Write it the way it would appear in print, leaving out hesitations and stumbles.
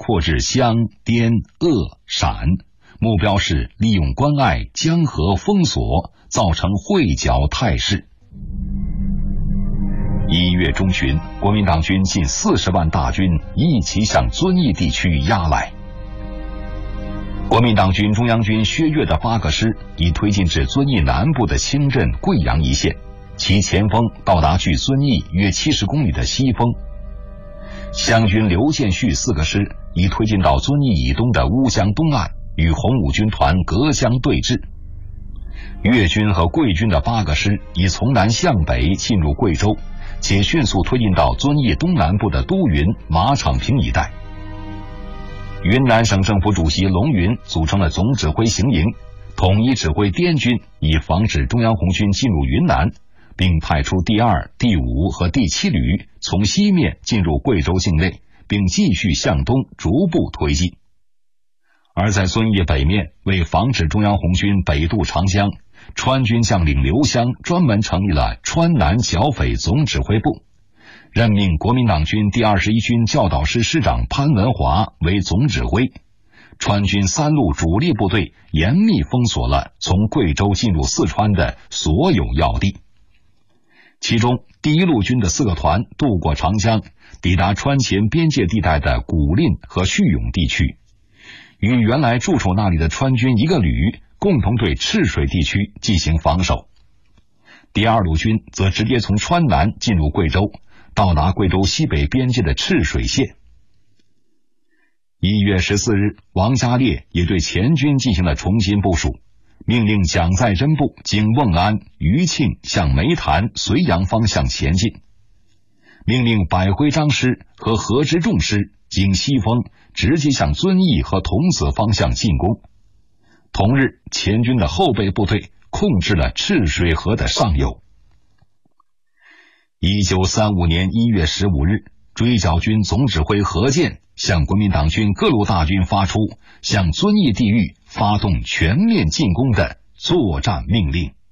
扩至湘、滇、鄂、陕，目标是利用关隘、江河封锁，造成会剿态势。1月中旬，国民党军近40万大军一起向遵义地区压来。国民党军中央军薛岳的8个师已推进至遵义南部的清镇贵阳一线，其前锋到达距遵义约70公里的西丰。湘军刘建绪4个师已推进到遵义以东的乌江东岸，与红五军团隔江对峙。粤军和桂军的8个师已从南向北进入贵州，且迅速推进到遵义东南部的都匀、马场坪一带。云南省政府主席龙云组成了总指挥行营，统一指挥滇军，以防止中央红军进入云南，并派出第2、第5和第7旅从西面进入贵州境内，并继续向东逐步推进。而在遵义北面，为防止中央红军北渡长江，川军将领刘湘专门成立了川南剿匪总指挥部，任命国民党军第21军教导师师长潘文华为总指挥。川军3路主力部队严密封锁了从贵州进入四川的所有要地。其中第1路军的4个团渡过长江，抵达川黔边界地带的古蔺和叙永地区，与原来驻守那里的川军1个旅共同对赤水地区进行防守。第2路军则直接从川南进入贵州，到达贵州西北边界的赤水县。1月14日，王家烈也对前军进行了重新部署，命令蒋在珍部经瓮安、余庆向梅潭、绥阳方向前进，命令百辉章师和何之仲师经西丰直接向遵义和桐梓方向进攻。同日，前军的后备部队控制了赤水河的上游。1935年1月15日，追剿军总指挥何键向国民党军各路大军发出向遵义地域发动全面进攻的作战命令。